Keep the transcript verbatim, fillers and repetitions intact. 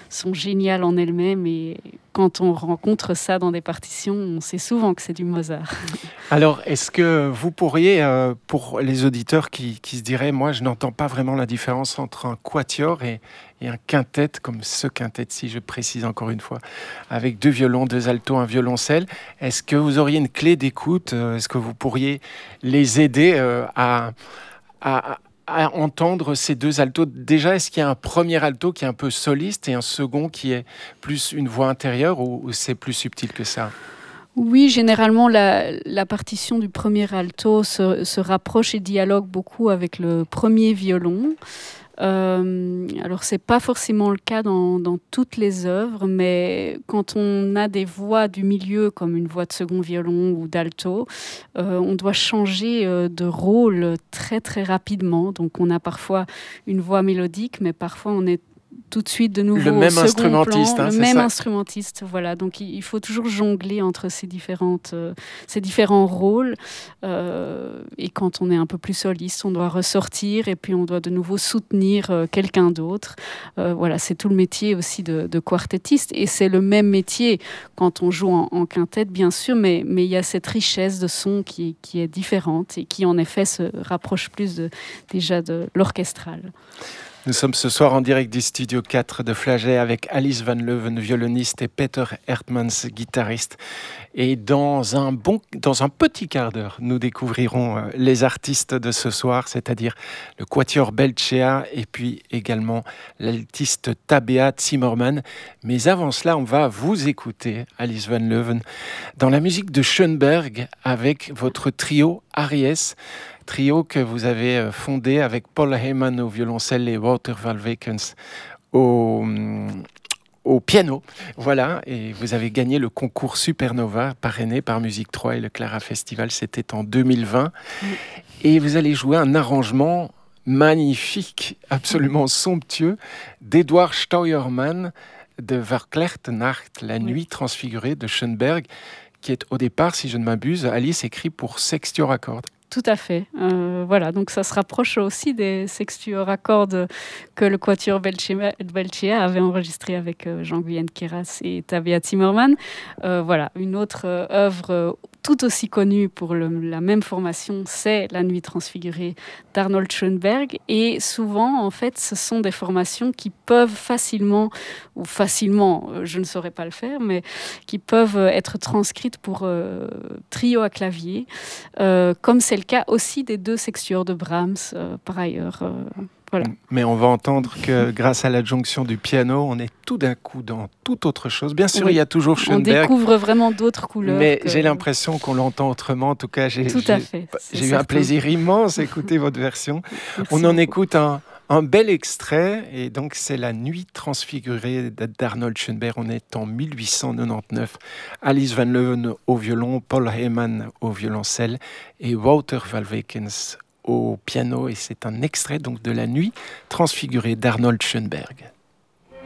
sont géniales en elles-mêmes et quand on rencontre ça dans des partitions, on sait souvent que c'est du Mozart. Alors, est-ce que vous pourriez, euh, pour les auditeurs qui, qui se diraient, moi je n'entends pas vraiment la différence entre un quatuor et, et un quintet, comme ce quintet-ci, je précise encore une fois, avec deux violons, deux altos, un violoncelle, est-ce que vous auriez une clé d'écoute? euh, Est-ce que vous pourriez les aider euh, à, à, à entendre ces deux altos? Déjà, est-ce qu'il y a un premier alto qui est un peu soliste et un second qui est plus une voix intérieure, ou, ou c'est plus subtil que ça? Oui, généralement, la, la partition du premier alto se, se rapproche et dialogue beaucoup avec le premier violon. Euh, alors, c'est pas forcément le cas dans, dans toutes les œuvres, mais quand on a des voix du milieu, comme une voix de second violon ou d'alto, euh, on doit changer euh, de rôle très très rapidement. Donc, on a parfois une voix mélodique, mais parfois on est tout de suite de nouveau Le au même second instrumentiste, plan, hein, le c'est même ça? instrumentiste, voilà. Donc il, il faut toujours jongler entre ces différentes, euh, ces différents rôles. Euh, et quand on est un peu plus soliste, on doit ressortir et puis on doit de nouveau soutenir euh, quelqu'un d'autre. Euh, voilà, c'est tout le métier aussi de, de quartettiste. Et c'est le même métier quand on joue en, en quintette, bien sûr, mais mais il y a cette richesse de son qui, qui est différente et qui en effet se rapproche plus de, déjà de l'orchestral. Nous sommes ce soir en direct du studio quatre de Flagey avec Alice Van Leuven, violoniste, et Peter Hertmans, guitariste. Et dans un, bon, dans un petit quart d'heure, nous découvrirons les artistes de ce soir, c'est-à-dire le quatuor Belcea et puis également l'altiste Tabea Zimmermann. Mais avant cela, on va vous écouter, Alice Van Leuven, dans la musique de Schoenberg avec votre trio Aries. Trio que vous avez fondé avec Paul Heyman au violoncelle et Wouter Valwekens au, au piano. Voilà, et vous avez gagné le concours Supernova parrainé par Musique trois et le Clara Festival, c'était en deux mille vingt. Mmh. Et vous allez jouer un arrangement magnifique, absolument somptueux, d'Edouard Steuermann de Verklärte Nacht, la nuit transfigurée de Schoenberg, qui est au départ, si je ne m'abuse, Alice, écrit pour sextuor à cordes. Tout à fait. Euh, voilà, donc ça se rapproche aussi des sextuors à cordes que le quatuor Belcea avait enregistré avec euh, Jean-Guyenne Queyras et Tabea Zimmermann. Euh, voilà, une autre euh, œuvre tout aussi connue pour le, la même formation, c'est La Nuit transfigurée d'Arnold Schoenberg. Et souvent, en fait, ce sont des formations qui peuvent facilement, ou facilement, je ne saurais pas le faire, mais qui peuvent être transcrites pour euh, trio à clavier, euh, comme c'est le cas aussi des deux sextuors de Brahms, euh, par ailleurs. Euh, voilà. Mais on va entendre que grâce à l'adjonction du piano, on est tout d'un coup dans toute autre chose. Bien sûr, oui, il y a toujours Schoenberg. On découvre vraiment d'autres couleurs. Mais que... j'ai l'impression qu'on l'entend autrement. En tout cas, j'ai, tout j'ai, à fait, j'ai eu un plaisir immense à écouter votre version. Merci on en beaucoup. écoute un, un bel extrait. Et donc, c'est La Nuit transfigurée d'Arnold Schoenberg. On est en dix-huit cent quatre-vingt-dix-neuf. Alice Van Leuven au violon, Paul Heyman au violoncelle et Wouter Valwekens au piano, et c'est un extrait donc de La Nuit transfigurée d'Arnold Schoenberg.